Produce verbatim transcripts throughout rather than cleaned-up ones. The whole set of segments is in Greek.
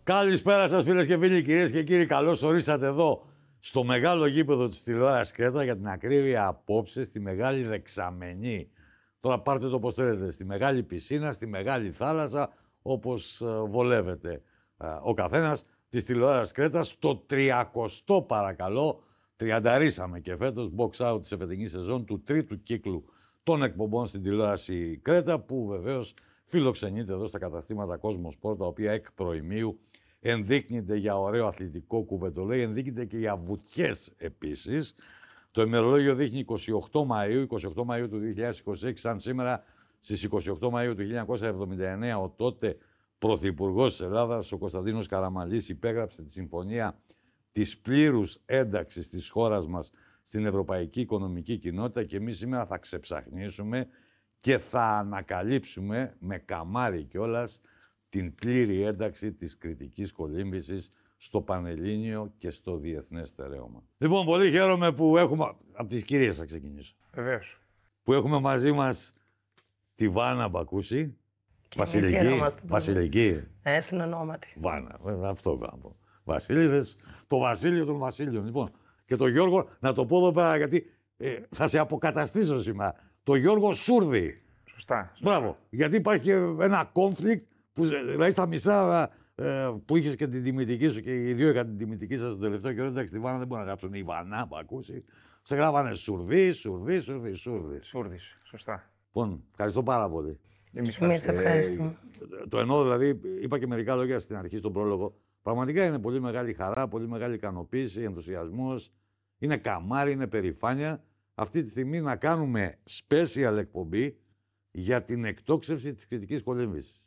Καλησπέρα σας φίλες και φίλοι, κυρίες και κύριοι. Καλώς ορίσατε εδώ στο μεγάλο γήπεδο της τηλεόρασης Κρέτα, για την ακρίβεια απόψε στη Μεγάλη Δεξαμενή. Τώρα πάρτε το όπως θέλετε, στη μεγάλη πισίνα, στη μεγάλη θάλασσα, όπως βολεύεται ο καθένας της τηλεόρασης Κρέτας. Στο τριακοστό παρακαλώ, τριανταρίσαμε και φέτος box out της εφετινής σεζόν του τρίτου κύκλου των εκπομπών στην τηλεόραση Κρέτα, που βεβαίως φιλοξενείται εδώ στα καταστήματα Cosmosport, τα οποία εκ προημίου ενδείκνυται για ωραίο αθλητικό κουβεντολέι, ενδείκνυται και για βουτιές επίσης. Το ημερολόγιο δείχνει είκοσι οκτώ Μαΐου, είκοσι οκτώ Μαΐου του δύο χιλιάδες είκοσι έξι, σαν σήμερα στις είκοσι οκτώ Μαΐου του χίλια εννιακόσια εβδομήντα εννέα, ο τότε Πρωθυπουργός της Ελλάδας, ο Κωνσταντίνος Καραμανλής, υπέγραψε τη συμφωνία της πλήρους ένταξης της χώρας μας στην Ευρωπαϊκή Οικονομική Κοινότητα, και εμείς σήμερα θα ξεψαχνίσουμε και θα ανακαλύψουμε με καμάρι κιόλας την πλήρη ένταξη της κριτικής κολύμβησης στο Πανελλήνιο και στο διεθνές στερέωμα. Λοιπόν, πολύ χαίρομαι που έχουμε... Από τις κυρίες θα ξεκινήσω. Βεβαίως. Που έχουμε μαζί μας τη Βάνα Μπακούση. Βασιλική. Βασιλική. Ε, συνονόματι. Βάνα. Αυτό θα πω. Βασίλειδες. Το Βασίλειο των Βασίλειων. Λοιπόν, και το Γιώργο, να το πω εδώ πέρα, γιατί ε, θα σε αποκαταστήσω σήμερα. Το Γιώργο Σούρδη. Σωστά. Μπράβο. Γιατί υπάρχει και ένα conflict που, δηλαδή στα μισά ε, που είχε και την τιμητική σου, και οι δύο είχαν την τιμητική σα τον τελευταίο καιρό. Εντάξει, τη Βάνα δεν μπορεί να γράψουν η Βανά, που ακούσει. Σε γράφανε Σουρδί, Σουρδί, Σουρδί, Σουρδί. Σούρδη. Σωστά. Λοιπόν, ευχαριστώ πάρα πολύ. Εμείς ευχαριστούμε. Ε, το εννοώ, δηλαδή, είπα και μερικά λόγια στην αρχή, στον πρόλογο. Πραγματικά είναι πολύ μεγάλη χαρά, πολύ μεγάλη ικανοποίηση, ενθουσιασμός. Είναι καμάρι, είναι περηφάνεια αυτή τη στιγμή να κάνουμε special εκπομπή για την εκτόξευση της κριτικής κολύμβησης.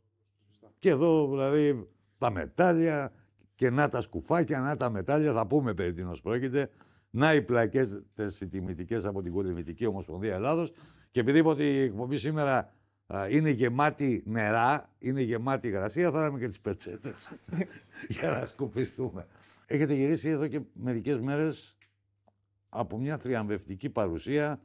Και εδώ, δηλαδή, τα μετάλλια και να τα σκουφάκια, να τα μετάλλια, θα πούμε περί τίνος πρόκειται. Να οι πλακές οι τιμητικές από την Κολυμβητική Ομοσπονδία Ελλάδος. Και επειδή είπα ότι η εκπομπή σήμερα α, είναι γεμάτη νερά, είναι γεμάτη υγρασία, θα δούμε και τις πετσέτες για να σκουπιστούμε. Έχετε γυρίσει εδώ και μερικές μέρες από μια θριαμβευτική παρουσία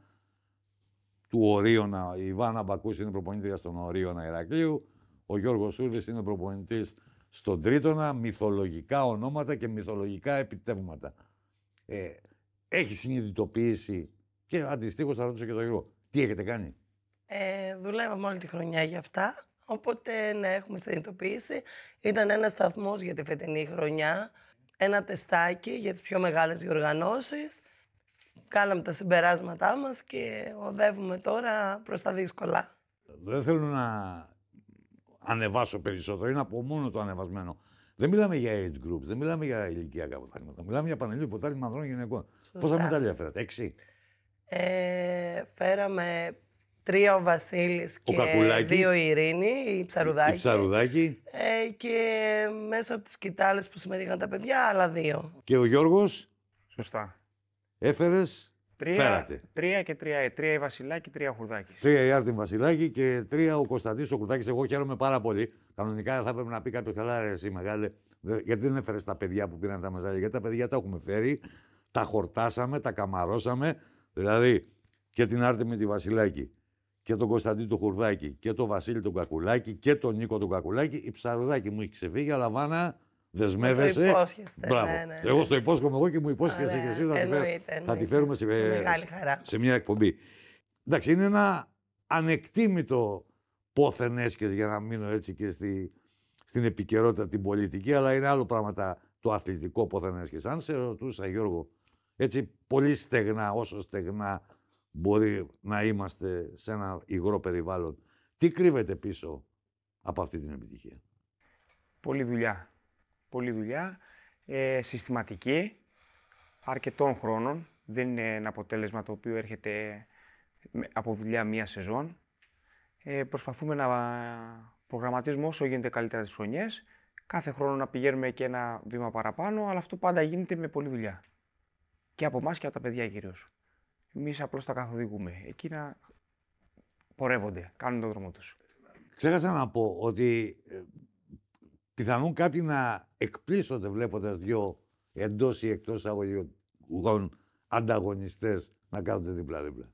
του Ορίωνα. Η Βάνα Μπακούση είναι προπονήτρια στον Ορίωνα Ηρακλείου. Ο Γιώργος Σούρδης είναι προπονητής στον Τρίτονα. Μυθολογικά ονόματα και μυθολογικά επιτεύγματα. Ε, έχει συνειδητοποιήσει, και αντιστοίχως θα ρωτήσω και τον Γιώργο, τι έχετε κάνει? Ε, δουλεύαμε όλη τη χρονιά για αυτά, οπότε ναι, έχουμε συνειδητοποιήσει. Ήταν ένας σταθμός για τη φετινή χρονιά, ένα τεστάκι για τις πιο μεγάλες διοργανώσεις. Κάναμε τα συμπεράσματά μας και οδεύουμε τώρα προς τα δύσκολα. Δεν θέλω να ανεβάσω περισσότερο, είναι από μόνο το ανεβασμένο. Δεν μιλάμε για age groups, δεν μιλάμε για ηλικιακά πρωτάθληματα. Μιλάμε για πανελλήνιο πρωτάθλημα ανδρών και γυναικών. Πόσα μετάλλια φέρατε, έξι? Ε, φέραμε τρία ο Βασίλης και Κακουλάκης, δύο η Ειρήνη, η Ψαρουδάκη. Η Ψαρουδάκη. Ε, και μέσα από τις κοιτάλες που συμμετείχαν τα παιδιά, άλλα δύο. Και ο Γιώργος. Σωστά. Έφερες, Τρία, φέρατε. Τρία και τρία. Τρία η Βασιλάκη, τρία ο Χουρδάκης. Τρία η Άρτιν Βασιλάκη και τρία ο Κωνσταντίνος ο Κουρδάκης. Εγώ χαίρομαι πάρα πολύ. Κανονικά θα έπρεπε να πει κάποιο, καλά ρε εσύ μεγάλε, γιατί δεν έφερες τα παιδιά που πήραν τα μετάλλια? Γιατί τα παιδιά τα έχουμε φέρει, τα χορτάσαμε, τα καμαρώσαμε. Δηλαδή και την Άρτιμη τη Βασιλάκη και τον Κωνσταντίνο τον Χουρδάκη και τον Βασίλη τον Κακουλάκη και τον Νίκο τον Κακουλάκη. Η Ψαρουδάκη μου έχει ξεφύγει, αλλά Βάνα, δεσμεύεσαι. Το υπόσχεστε. Μπράβο. Ναι, ναι, ναι. Εγώ στο υπόσχομαι εγώ και μου υπόσχεσαι και εσύ. Θα, τη, φέρ, εννοείται, θα τη φέρουμε σε, μεγάλη χαρά. σε μια εκπομπή. Εντάξει, είναι ένα ανεκτήμητο πόθεν έσχες, για να μείνω έτσι και στη, στην επικαιρότητα την πολιτική, αλλά είναι άλλο πράγμα το αθλητικό πόθεν έσχες. Αν σε ρωτούσα, Γιώργο, έτσι πολύ στεγνά, όσο στεγνά μπορεί να είμαστε σε ένα υγρό περιβάλλον, τι κρύβεται πίσω από αυτή την επιτυχία? Πολλή δουλειά. Πολλή δουλειά. Ε, συστηματική. Αρκετών χρόνων. Δεν είναι ένα αποτέλεσμα το οποίο έρχεται από δουλειά μία σεζόν. Ε, προσπαθούμε να προγραμματίζουμε όσο γίνεται καλύτερα τις χρονιές. Κάθε χρόνο να πηγαίνουμε και ένα βήμα παραπάνω, αλλά αυτό πάντα γίνεται με πολλή δουλειά. Και από εμάς και από τα παιδιά κυρίως. Εμείς απλώς τα καθοδηγούμε. Εκείνα πορεύονται, κάνουν τον δρόμο τους. Ξέχασα να πω ότι ε, πιθανόν κάποιοι να εκπλήσονται βλέποντας δύο εντός ή εκτός αγωγικών ανταγωνιστές να κάνονται δίπλα-δίπλα.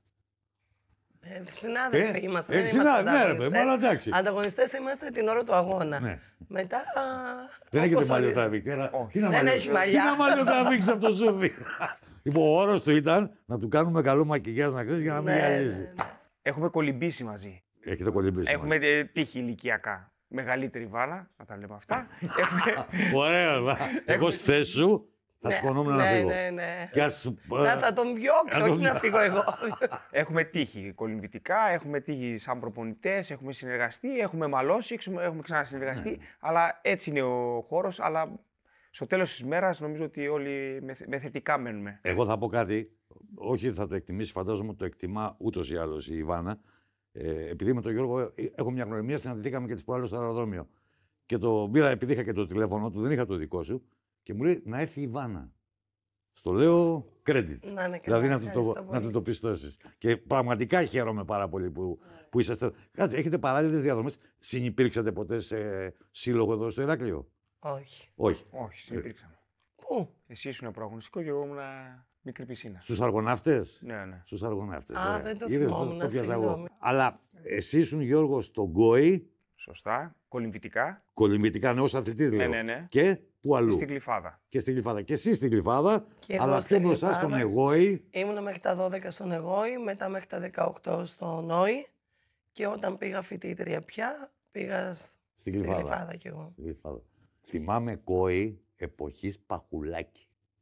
Ε, συνάδελφοι ε, είμαστε. Ε, δεν συνάδελφοι, είμαστε ναι, ρε παιδί, αλλά εντάξει. Ανταγωνιστές είμαστε την ώρα του αγώνα. Ναι. Μετά. Δεν έχετε όπως μαλλιό όλοι- τραβήξει. Έλα, Όχι. τι να Δεν μαλλιό- έχει μαλλιά. Τι να μαλλιό τραβήξει από το σούφι. Λοιπόν, ο όρος του ήταν να του κάνουμε καλό μακιγιάζ να ξέρεις για να μην Ναι, γυαλίζει. ναι, ναι. Έχουμε κολυμπήσει μαζί. Έχετε κολυμπήσει. Έχουμε ε, τύχει ηλικιακά. Μεγαλύτερη βάλα, να τα λέμε αυτά. Έχουμε, Ωραία, βα. Εγώ στη θέση σου θα Ναι, σηκωνόμουν να ναι, φύγω. ναι, ναι. Και ας, Να θα τον διώξω, να τον όχι να δι- φύγω εγώ. έχουμε τύχει κολυμβητικά, έχουμε τύχει σαν προπονητές, έχουμε συνεργαστεί, έχουμε μαλώσει, έχουμε έχουμε ξανασυνεργαστεί. Ναι. Αλλά έτσι είναι ο χώρος. Αλλά στο τέλος της μέρας νομίζω ότι όλοι με, θε- με θετικά μένουμε. Εγώ θα πω κάτι, όχι θα το εκτιμήσει, φαντάζομαι ότι το εκτιμά ούτως ή άλλως η Ιβάνα. Ε, επειδή με τον Γιώργο ε, έχω μια γνωριμία, συναντηθήκαμε και τις προάλλες στο αεροδρόμιο. Και το πήρα, επειδή είχα και το τηλέφωνο του, δεν είχα το δικό σου, και μου λέει να έρθει η Ιβάνα. Στο λέω credit. Να είναι καλά, Δηλαδή να του ευχαριστώ το, πολύ. να του το πιστώσεις. Και πραγματικά χαίρομαι πάρα πολύ που, που είσαστε. Κάτσε, έχετε παράλληλες διαδρομές. Συνυπήρξατε ποτέ σε σύλλογο εδώ στο Ηράκλειο? Όχι. Όχι. Όχι, συνεπήρξαμε. Πού? Εσύ ήσουν προαγωνιστικό και εγώ ήμουν μικρή πισίνα. Στους αργοναύτες. Ναι, ναι. Στους αργοναύτες. Α, ωραία. δεν το Είδες, θυμόμουν, το πιάσα εγώ. συγγνώμη. Αλλά εσύ ήσουν, Γιώργο, στον Γκόη, Σωστά. Κολυμβητικά. κολυμβητικά, ναι, ως αθλητής λέω. Ναι, ναι, ναι. Και πού αλλού. Στην Γλυφάδα. Και στην Γλυφάδα. Και εσύ στην Γλυφάδα, Και εγώ αλλά στην πιο μπροστά στον Γλυφάδα. Εγόη. Ήμουνα μέχρι τα δώδεκα στον Εγώη, μετά μέχρι τα δεκαοκτώ στο Νόη και όταν πήγα φοιτήτρια πια, πήγα σ- Στην στη Γλυφάδα. Γλυφάδα κι εγώ. Στη Γλυφάδα. Θυμάμαι Γκόη εποχής Παχουλάκη.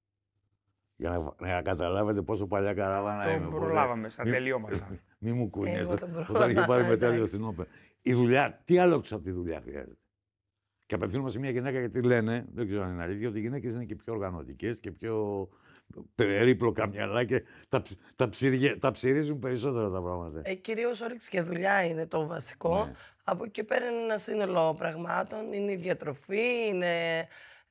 Για να, να καταλάβετε πόσο παλιά καράβανα είμαι. Το οπότε προλάβαμε στα μη- τελειώματα. Μη μου κουνιέστε. Εγώ τον Όταν πρόλαβα, είχε πάρει μετάλλιο εντάξει. στην Όπερ. Η δουλειά, τι άλλο έξω από τη δουλειά χρειάζεται? Και απευθύνομαι σε μια γυναίκα γιατί λένε, δεν ξέρω αν είναι αλήθεια, ότι οι γυναίκες είναι και πιο οργανωτικές και πιο περίπλοκα μυαλά και τα, ψ- τα, ψυριγε- τα ψυρίζουν περισσότερο τα πράγματα. Ε, κυρίως όρεξη και δουλειά είναι το βασικό. Ναι. Από εκεί πέρα είναι ένα σύνολο πραγμάτων. Είναι η διατροφή, είναι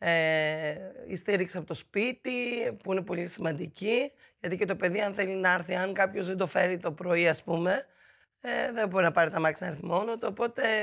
ε, η στήριξη από το σπίτι, που είναι πολύ σημαντική. Γιατί και το παιδί, αν θέλει να έρθει, αν κάποιος δεν το φέρει το πρωί, ας πούμε, ε, δεν μπορεί να πάρει τα μάξι να έρθει μόνο του. Οπότε